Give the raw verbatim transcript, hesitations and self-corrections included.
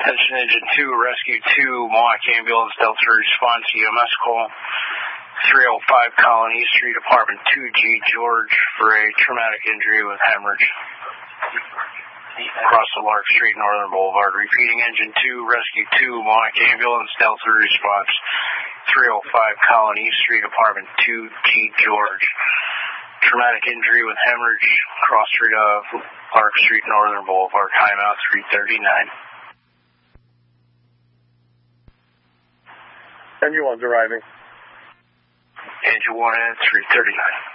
Attention Engine two, Rescue two, Mohawk Ambulance, Delta Response, E M S call. three oh five Colony Street, Apartment two G, George, for a traumatic injury with hemorrhage. Across the Lark Street, Northern Boulevard. Repeating, Engine two, Rescue two, Mohawk Ambulance, Delta Response, three oh five Colony Street, Apartment two G, George. Traumatic injury with hemorrhage, cross street of Lark Street, Northern Boulevard. Timeout three thirty-nine. Engine one's arriving. Engine one at three thirty-nine.